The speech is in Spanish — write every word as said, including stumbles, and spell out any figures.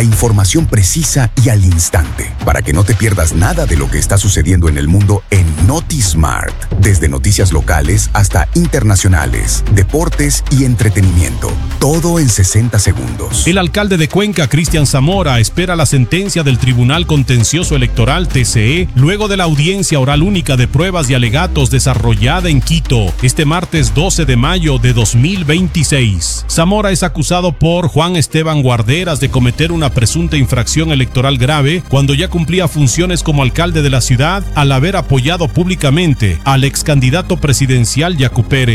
la información precisa y al instante, para que no te pierdas nada de lo que está sucediendo en el mundo en NotiSmart. Desde noticias locales hasta internacionales, deportes y entretenimiento. Todo en sesenta segundos. El alcalde de Cuenca, Cristian Zamora, espera la sentencia del Tribunal Contencioso Electoral T C E luego de la audiencia oral única de pruebas y alegatos desarrollada en Quito este martes doce de mayo de dos mil veintiséis. Zamora es acusado por Juan Esteban Guarderas de cometer una presunta infracción electoral grave cuando ya cumplía funciones como alcalde de la ciudad al haber apoyado públicamente al ex candidato presidencial Yacu Pérez.